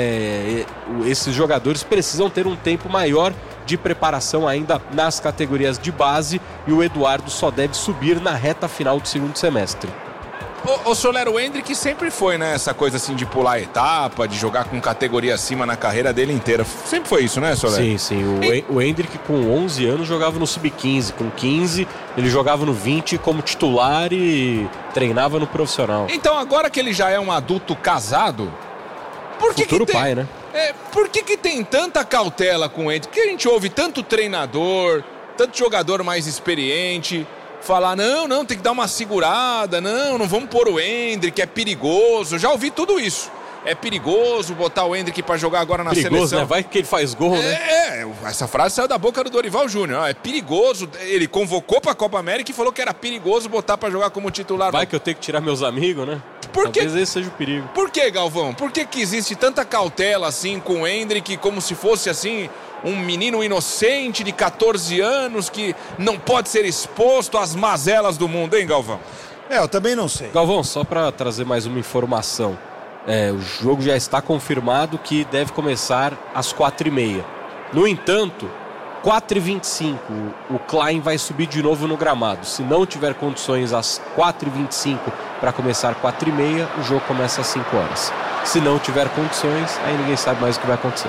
[SPEAKER 3] é, esses jogadores precisam ter um tempo maior de preparação ainda nas categorias de base e o Eduardo só deve subir na reta final do segundo semestre.
[SPEAKER 4] O, o Soler, o Endrick sempre foi, né? Essa coisa assim de pular etapa, de jogar com categoria acima na carreira dele inteira. Sempre foi isso, né, Soler?
[SPEAKER 3] Sim, sim. O, e... o Endrick com onze anos jogava no sub quinze. Com quinze ele jogava no vinte como titular e treinava no profissional.
[SPEAKER 4] Então agora que ele já é um adulto casado, por que
[SPEAKER 3] Futuro
[SPEAKER 4] que tem...
[SPEAKER 3] pai, né?
[SPEAKER 4] É, por que que tem tanta cautela com o Endrick? Porque a gente ouve tanto treinador, tanto jogador mais experiente falar, não, não, tem que dar uma segurada, não, não vamos pôr o Endrick, é perigoso. Já ouvi tudo isso. É perigoso botar o Endrick pra jogar agora na
[SPEAKER 3] perigoso,
[SPEAKER 4] seleção.
[SPEAKER 3] Né? Vai que ele faz gol,
[SPEAKER 4] é,
[SPEAKER 3] né?
[SPEAKER 4] É, essa frase saiu da boca do Dorival Júnior. É perigoso. Ele convocou pra Copa América e falou que era perigoso botar pra jogar como titular.
[SPEAKER 3] Vai que eu tenho que tirar meus amigos, né?
[SPEAKER 4] Por que...
[SPEAKER 3] Talvez esse seja o perigo.
[SPEAKER 4] Por que, Galvão? Por que que existe tanta cautela assim com o Endrick, como se fosse assim um menino inocente de catorze anos que não pode ser exposto às mazelas do mundo, hein, Galvão?
[SPEAKER 1] É, eu também não sei.
[SPEAKER 3] Galvão, só pra trazer mais uma informação. É, o jogo já está confirmado que deve começar às quatro e meia. No entanto, quatro e vinte e cinco, o Klein vai subir de novo no gramado. Se não tiver condições às quatro e vinte e cinco para começar quatro e meia, o jogo começa às cinco horas. Se não tiver condições, aí ninguém sabe mais o que vai acontecer.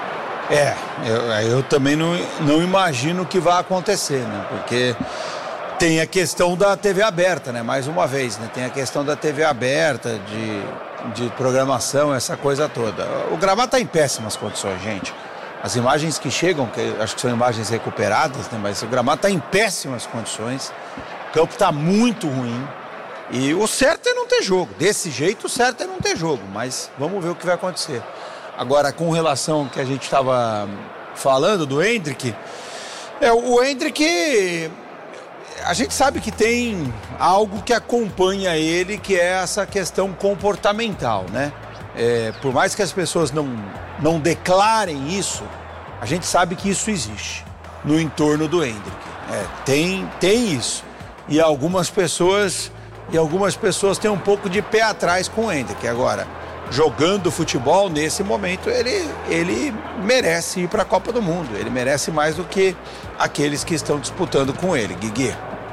[SPEAKER 1] É, eu, eu também não, não imagino o que vai acontecer, né? Porque tem a questão da T V aberta, né? Mais uma vez, né? Tem a questão da T V aberta, de, de programação, essa coisa toda. O gramado está em péssimas condições, gente. As imagens que chegam, que acho que são imagens recuperadas, né? Mas o gramado está em péssimas condições. O campo está muito ruim. E o certo é não ter jogo. Desse jeito, o certo é não ter jogo. Mas vamos ver o que vai acontecer. Agora, com relação ao que a gente estava falando do Hendrick, é, o Hendrick, a gente sabe que tem algo que acompanha ele, que é essa questão comportamental, né? É, por mais que as pessoas não, não declarem isso, a gente sabe que isso existe no entorno do Hendrick. É, tem, tem isso. E algumas pessoas, e algumas pessoas têm um pouco de pé atrás com o Hendrick. Agora, jogando futebol nesse momento, ele, ele merece ir para a Copa do Mundo. Ele merece mais do que aqueles que estão disputando com ele. Guigui.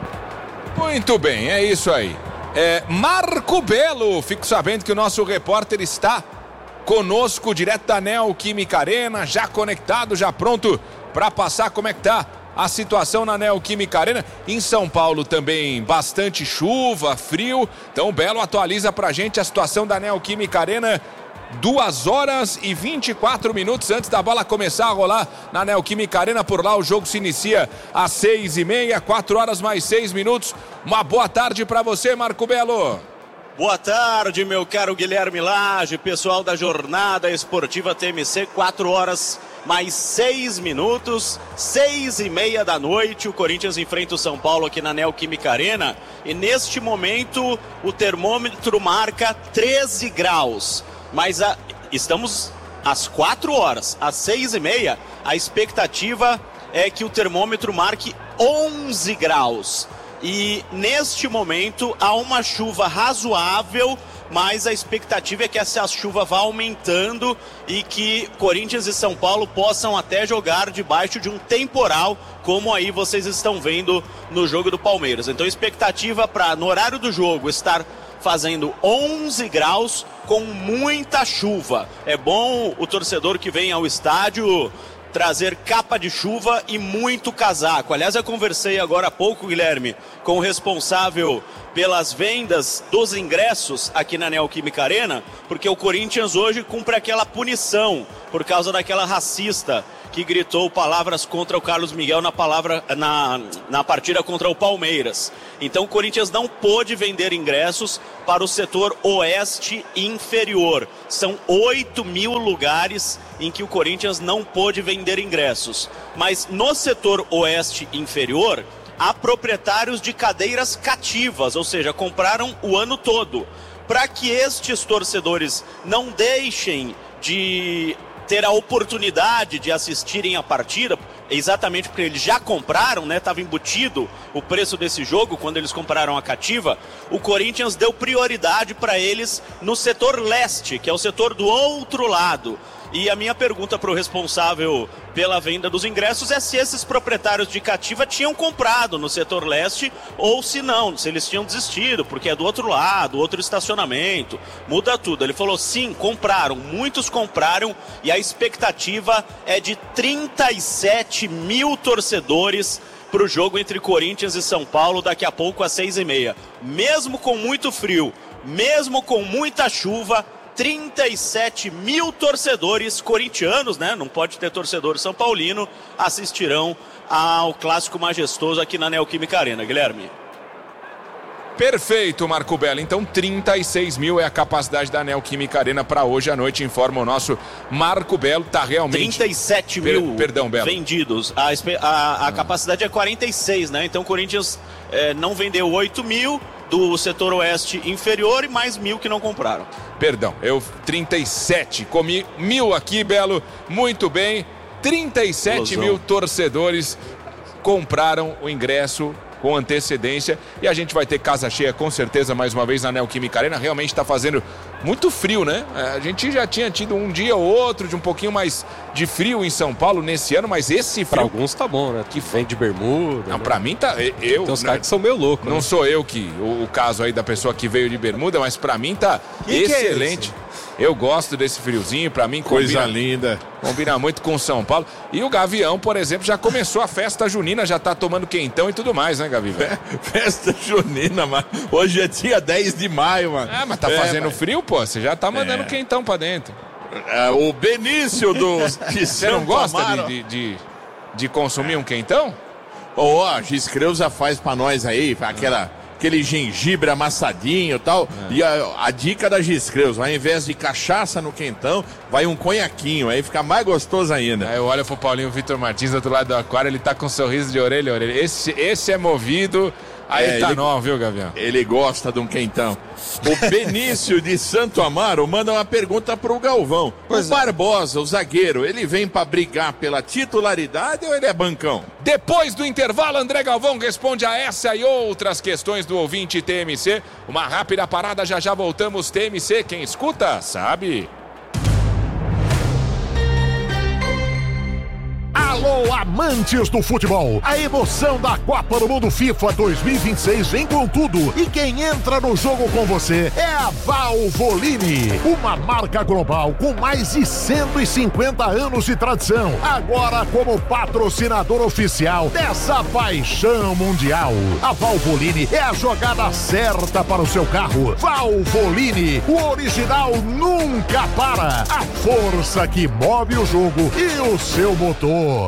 [SPEAKER 4] Muito bem, é isso aí. É, Marco Belo, fico sabendo que o nosso repórter está conosco direto da Neoquímica Arena, já conectado, já pronto para passar como é que tá a situação na Neoquímica Arena. Em São Paulo também bastante chuva, frio. Então o Belo atualiza pra gente a situação da Neoquímica Arena. Duas horas e vinte e quatro minutos antes da bola começar a rolar na Neoquímica Arena. Por lá o jogo se inicia às seis e meia, quatro horas mais seis minutos. Uma boa tarde pra você, Marco Belo.
[SPEAKER 6] Boa tarde, meu caro Guilherme Lage, pessoal da Jornada Esportiva T M C, quatro horas mais seis minutos, seis e meia da noite, o Corinthians enfrenta o São Paulo aqui na Neoquímica Arena, e neste momento o termômetro marca treze graus, mas a, estamos às quatro horas, às seis e meia, a expectativa é que o termômetro marque onze graus. E neste momento há uma chuva razoável, mas a expectativa é que essa chuva vá aumentando e que Corinthians e São Paulo possam até jogar debaixo de um temporal, como aí vocês estão vendo no jogo do Palmeiras. Então a expectativa para, no horário do jogo, estar fazendo onze graus com muita chuva. É bom o torcedor que vem ao estádio trazer capa de chuva e muito casaco. Aliás, eu conversei agora há pouco, Guilherme, com o responsável pelas vendas dos ingressos aqui na Neoquímica Arena, porque o Corinthians hoje cumpre aquela punição por causa daquela racista que gritou palavras contra o Carlos Miguel na, palavra, na, na partida contra o Palmeiras. Então o Corinthians não pôde vender ingressos para o setor oeste inferior. São oito mil lugares em que o Corinthians não pôde vender ingressos. Mas no setor oeste inferior, há proprietários de cadeiras cativas, ou seja, compraram o ano todo. Para que estes torcedores não deixem de ter a oportunidade de assistirem a partida, exatamente porque eles já compraram, né? Estava embutido o preço desse jogo quando eles compraram a cativa. O Corinthians deu prioridade para eles no setor leste, que é o setor do outro lado. E a minha pergunta para o responsável pela venda dos ingressos é se esses proprietários de cativa tinham comprado no setor leste ou se não, se eles tinham desistido, porque é do outro lado, outro estacionamento, muda tudo. Ele falou sim, compraram, muitos compraram e a expectativa é de trinta e sete mil torcedores para o jogo entre Corinthians e São Paulo daqui a pouco às seis e meia. Mesmo com muito frio, mesmo com muita chuva, trinta e sete mil torcedores corintianos, né? Não pode ter torcedor são paulino, assistirão ao clássico majestoso aqui na Neoquímica Arena, Guilherme.
[SPEAKER 4] Perfeito, Marco Belo. Então trinta e seis mil é a capacidade da Neoquímica Arena para hoje à noite, informa o nosso Marco Belo. Tá realmente...
[SPEAKER 6] trinta e sete mil
[SPEAKER 4] per, perdão, Belo.
[SPEAKER 6] vendidos. A, a, a capacidade é quarenta e seis, né? Então o Corinthians é, não vendeu oito mil do setor oeste inferior e mais mil que não compraram.
[SPEAKER 4] Perdão, eu trinta e sete, comi mil aqui, Belo, muito bem, trinta e sete mil torcedores compraram o ingresso com antecedência e a gente vai ter casa cheia com certeza mais uma vez na Neoquímica Arena. Realmente está fazendo muito frio, né? A gente já tinha tido um dia ou outro de um pouquinho mais de frio em São Paulo nesse ano, mas esse frio...
[SPEAKER 3] Para alguns tá bom, né? Que vem de bermuda.
[SPEAKER 4] Não,
[SPEAKER 3] né?
[SPEAKER 4] pra mim tá... Eu,
[SPEAKER 3] Tem uns
[SPEAKER 4] né?
[SPEAKER 3] caras que são meio loucos.
[SPEAKER 4] Não
[SPEAKER 3] né?
[SPEAKER 4] sou eu que... O, o caso aí da pessoa que veio de bermuda, mas pra mim tá
[SPEAKER 1] que
[SPEAKER 4] excelente.
[SPEAKER 1] Que é
[SPEAKER 4] Eu gosto desse friozinho, pra mim
[SPEAKER 2] Coisa
[SPEAKER 4] combina,
[SPEAKER 2] linda.
[SPEAKER 4] Combina muito com São Paulo. E o Gavião, por exemplo, já começou a festa junina, já tá tomando quentão e tudo mais, né, Gavi?
[SPEAKER 2] Festa junina, mano. Hoje é dia dez de maio, mano.
[SPEAKER 4] Ah, mas tá
[SPEAKER 2] é,
[SPEAKER 4] fazendo
[SPEAKER 2] mas...
[SPEAKER 4] frio, pô. Você já tá mandando
[SPEAKER 2] é.
[SPEAKER 4] quentão pra dentro.
[SPEAKER 2] É, o Benício do...
[SPEAKER 4] Você não gosta de, de, de, de consumir um quentão?
[SPEAKER 2] Ó, oh, a Giscreuza faz pra nós aí, aquela... aquele gengibre amassadinho e tal. É. E a, a dica da Giscreuza, ao invés de cachaça no quentão, vai um conhaquinho, aí fica mais gostoso ainda.
[SPEAKER 4] Aí eu olho pro Paulinho Vitor Martins do outro lado do aquário, ele tá com um sorriso de orelha a orelha. Esse, esse é movido a é, etanol, viu, Gavião?
[SPEAKER 2] Ele gosta de um quentão. O Benício de Santo Amaro manda uma pergunta pro Galvão. Pois o é. Barbosa, o zagueiro, ele vem pra brigar pela titularidade ou ele é bancão?
[SPEAKER 4] Depois do intervalo, André Galvão responde a essa e outras questões do ouvinte T M C. Uma rápida parada, já já voltamos. T M C, quem escuta, sabe.
[SPEAKER 13] Alô, amantes do futebol! A emoção da Copa do Mundo FIFA dois mil e vinte e seis vem com tudo. E quem entra no jogo com você é a Valvoline, uma marca global com mais de cento e cinquenta anos de tradição. Agora como patrocinador oficial dessa paixão mundial. A Valvoline é a jogada certa para o seu carro. Valvoline, o original nunca para. A força que move o jogo e o seu motor.